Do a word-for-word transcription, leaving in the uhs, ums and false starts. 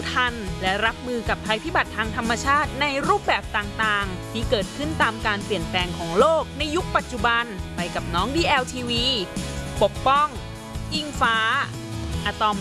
ทันและรับมือกับภัยพิบัติทางธรรมชาติในรูปแบบต่างๆที่เกิดขึ้นตามการเปลี่ยนแปลงของโลกในยุคปัจจุบันไปกับน้อง ดี แอล ที วี ปกป้องอิงฟ้าอะตอม